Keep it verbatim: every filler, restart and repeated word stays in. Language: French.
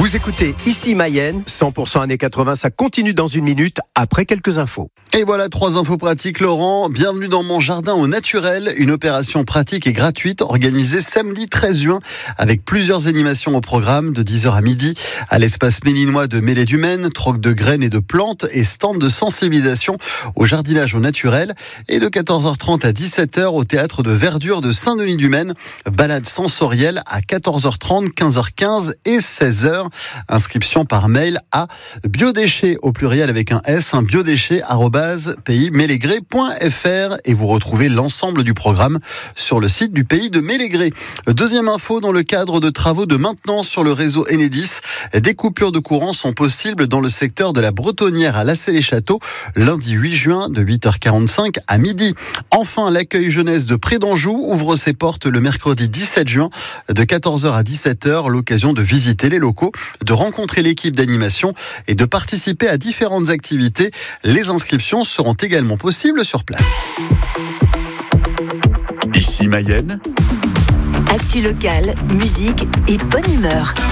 Vous écoutez ici Mayenne, cent pour cent années quatre-vingts, ça continue dans une minute après quelques infos. Et voilà trois infos pratiques, Laurent. Bienvenue dans Mon Jardin au Naturel, une opération pratique et gratuite organisée samedi treize juin avec plusieurs animations au programme de dix heures à midi à l'espace mélinois de Mêlée-du-Maine, troc de graines et de plantes et stand de sensibilisation au jardinage au naturel, et de quatorze heures trente à dix-sept heures au théâtre de verdure de Saint-Denis-du-Maine, balade sensorielle à quatorze heures trente, quinze heures quinze et seize heures. Inscription par mail à biodéchets au pluriel avec un S, un biodéchet arobase pays mélégré point f r, et vous retrouvez l'ensemble du programme sur le site du Pays de Mélégré. Deuxième info, dans le cadre de travaux de maintenance sur le réseau Enedis, des coupures de courant sont possibles dans le secteur de la Bretonnière à Lassay-les-Châteaux lundi huit juin de huit heures quarante-cinq à midi. Enfin, l'accueil jeunesse de Pré d'Anjou ouvre ses portes le mercredi dix-sept juin de quatorze heures à dix-sept heures, l'occasion de visiter les locaux, de rencontrer l'équipe d'animation et de participer à différentes activités. Les inscriptions seront également possibles sur place. Ici Mayenne. Actu locale, musique et bonne humeur.